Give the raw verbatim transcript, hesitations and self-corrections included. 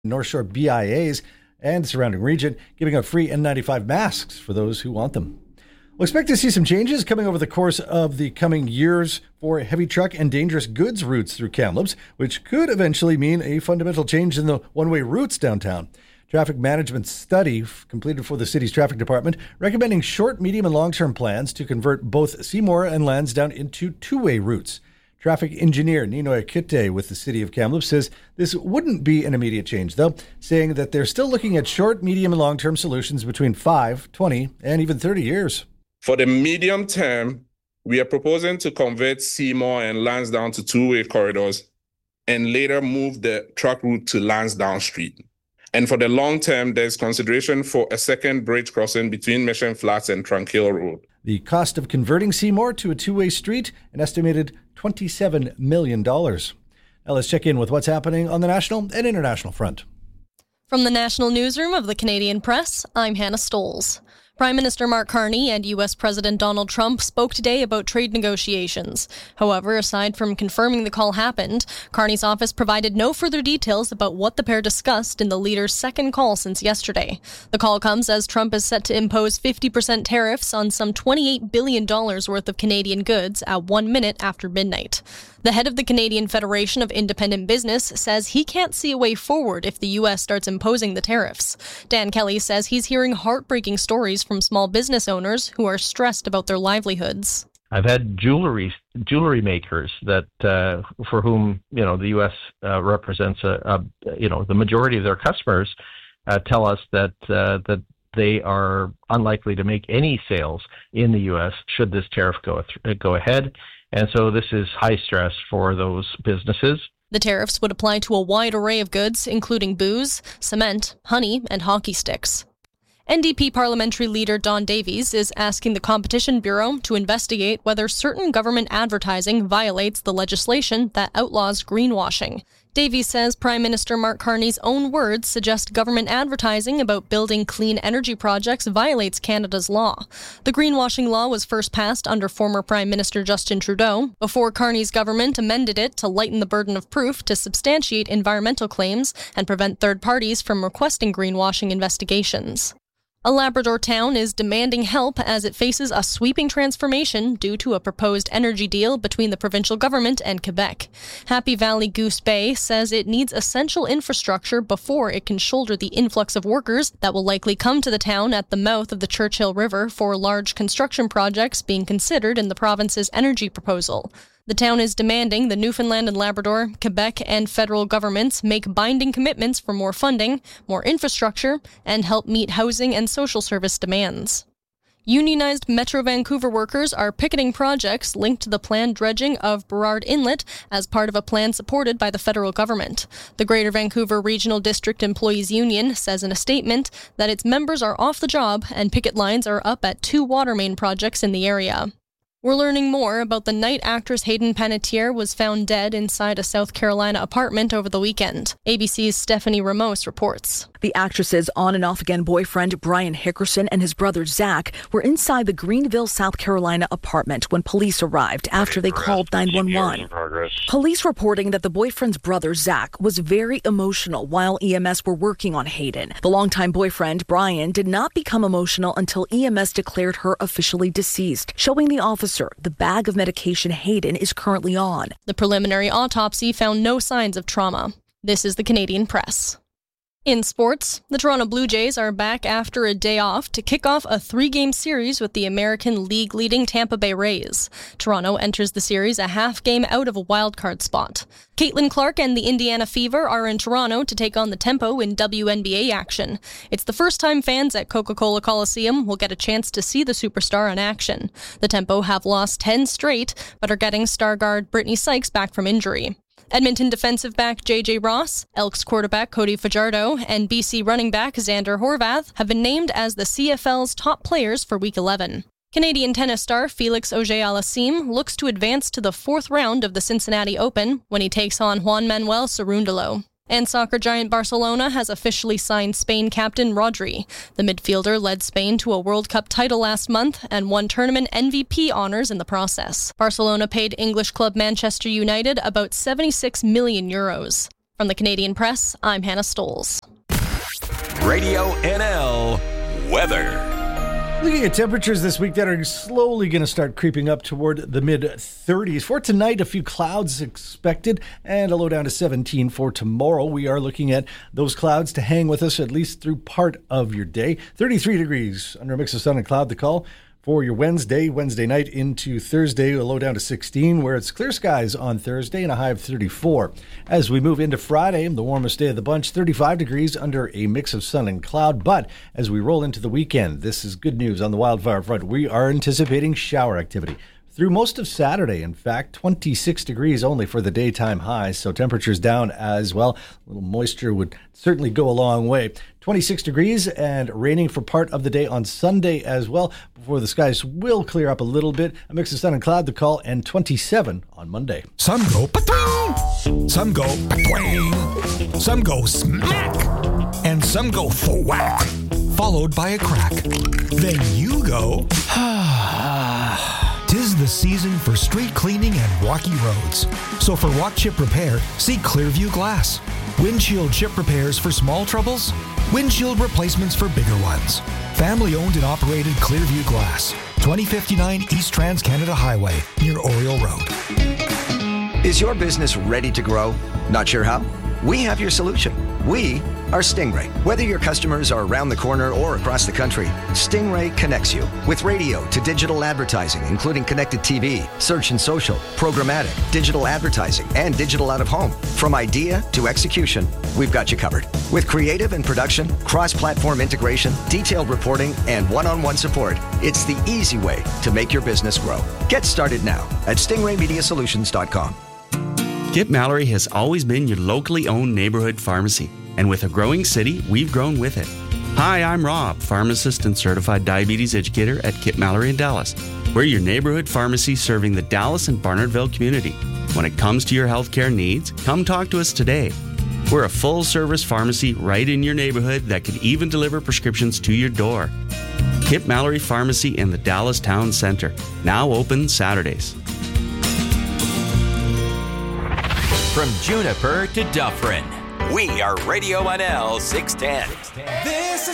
North Shore B I As and the surrounding region, giving out free N ninety-five masks for those who want them. We'll expect to see some changes coming over the course of the coming years for heavy truck and dangerous goods routes through Kamloops, which could eventually mean a fundamental change in the one-way routes downtown. Traffic management study completed for the city's traffic department, recommending short, medium, and long-term plans to convert both Seymour and Lansdowne into two-way routes. Traffic engineer Ninoy Akite with the city of Kamloops says this wouldn't be an immediate change, though, saying that they're still looking at short, medium, and long-term solutions between five, twenty, and even thirty years. For the medium term, we are proposing to convert Seymour and Lansdowne to two-way corridors and later move the truck route to Lansdowne Street. And for the long term, there's consideration for a second bridge crossing between Mission Flats and Tranquil Road. The cost of converting Seymour to a two-way street, an estimated twenty-seven million dollars. Now let's check in with what's happening on the national and international front. From the National Newsroom of the Canadian Press, I'm Hannah Stoles. Prime Minister Mark Carney and U S President Donald Trump spoke today about trade negotiations. However, aside from confirming the call happened, Carney's office provided no further details about what the pair discussed in the leaders' second call since yesterday. The call comes as Trump is set to impose fifty percent tariffs on some twenty-eight billion dollars worth of Canadian goods at one minute after midnight. The head of the Canadian Federation of Independent Business says he can't see a way forward if the U S starts imposing the tariffs. Dan Kelly says he's hearing heartbreaking stories from small business owners who are stressed about their livelihoods. I've had jewelry jewelry makers that uh, for whom you know the U S uh, represents a, a you know the majority of their customers uh, tell us that uh, that they are unlikely to make any sales in the U S should this tariff go th- go ahead. And so this is high stress for those businesses. The tariffs would apply to a wide array of goods, including booze, cement, honey, and hockey sticks. N D P parliamentary leader Don Davies is asking the Competition Bureau to investigate whether certain government advertising violates the legislation that outlaws greenwashing. Davies says Prime Minister Mark Carney's own words suggest government advertising about building clean energy projects violates Canada's law. The greenwashing law was first passed under former Prime Minister Justin Trudeau, before Carney's government amended it to lighten the burden of proof to substantiate environmental claims and prevent third parties from requesting greenwashing investigations. A Labrador town is demanding help as it faces a sweeping transformation due to a proposed energy deal between the provincial government and Quebec. Happy Valley Goose Bay says it needs essential infrastructure before it can shoulder the influx of workers that will likely come to the town at the mouth of the Churchill River for large construction projects being considered in the province's energy proposal. The town is demanding the Newfoundland and Labrador, Quebec, and federal governments make binding commitments for more funding, more infrastructure, and help meet housing and social service demands. Unionized Metro Vancouver workers are picketing projects linked to the planned dredging of Burrard Inlet as part of a plan supported by the federal government. The Greater Vancouver Regional District Employees Union says in a statement that its members are off the job and picket lines are up at two water main projects in the area. We're learning more about the night actress Hayden Panettiere was found dead inside a South Carolina apartment over the weekend. A B C's Stephanie Ramos reports. The actress's on and off again boyfriend, Brian Hickerson, and his brother, Zach, were inside the Greenville, South Carolina apartment when police arrived after they called nine one one. Police reporting that the boyfriend's brother, Zach, was very emotional while E M S were working on Hayden. The longtime boyfriend, Brian, did not become emotional until E M S declared her officially deceased, showing the officer the bag of medication Hayden is currently on. The preliminary autopsy found no signs of trauma. This is the Canadian Press. In sports, the Toronto Blue Jays are back after a day off to kick off a three-game series with the American League-leading Tampa Bay Rays. Toronto enters the series a half game out of a wildcard spot. Caitlin Clark and the Indiana Fever are in Toronto to take on the Tempo in W N B A action. It's the first time fans at Coca-Cola Coliseum will get a chance to see the superstar in action. The Tempo have lost ten straight, but are getting star guard Brittany Sykes back from injury. Edmonton defensive back J J Ross, Elks quarterback Cody Fajardo, and B C running back Xander Horvath have been named as the C F L's top players for Week eleven. Canadian tennis star Felix Auger-Aliassime looks to advance to the fourth round of the Cincinnati Open when he takes on Juan Manuel Cerundolo. And soccer giant Barcelona has officially signed Spain captain Rodri. The midfielder led Spain to a World Cup title last month and won tournament M V P honors in the process. Barcelona paid English club Manchester United about seventy-six million euros. From the Canadian Press, I'm Hannah Stoles. Radio N L weather. Looking at temperatures this week that are slowly going to start creeping up toward the mid thirties. For tonight, a few clouds expected and a low down to seventeen for tomorrow. We are looking at those clouds to hang with us at least through part of your day. thirty-three degrees under a mix of sun and cloud, the call for your Wednesday, Wednesday night into Thursday, a low down to sixteen, where it's clear skies on Thursday and a high of thirty-four. As we move into Friday, the warmest day of the bunch, thirty-five degrees under a mix of sun and cloud. But as we roll into the weekend, this is good news on the wildfire front. We are anticipating shower activity through most of Saturday. In fact, twenty-six degrees only for the daytime highs, so temperatures down as well. A little moisture would certainly go a long way. twenty-six degrees and raining for part of the day on Sunday as well, before the skies will clear up a little bit. A mix of sun and cloud, the call, and twenty-seven on Monday. Some go pa-twing, some go pa-twing, some go smack, and some go thwack, followed by a crack. Then you go, ah. Tis the season for street cleaning and rocky roads. So for walk chip repair, see Clearview Glass. Windshield chip repairs for small troubles, windshield replacements for bigger ones. Family owned and operated Clearview Glass, twenty fifty-nine East Trans-Canada Highway, near Oriole Road. Is your business ready to grow? Not sure how? We have your solution. We are Stingray. Whether your customers are around the corner or across the country, Stingray connects you with radio to digital advertising, including connected T V, search and social, programmatic, digital advertising, and digital out-of-home. From idea to execution, we've got you covered. With creative and production, cross-platform integration, detailed reporting, and one-on-one support, it's the easy way to make your business grow. Get started now at stingray media solutions dot com. Kip Mallory has always been your locally owned neighborhood pharmacy. And with a growing city, we've grown with it. Hi, I'm Rob, pharmacist and certified diabetes educator at Kip Mallory in Dallas. We're your neighborhood pharmacy serving the Dallas and Barnardville community. When it comes to your healthcare needs, come talk to us today. We're a full-service pharmacy right in your neighborhood that can even deliver prescriptions to your door. Kip Mallory Pharmacy in the Dallas Town Center, now open Saturdays. From Juniper to Dufferin, we are Radio N L six ten. This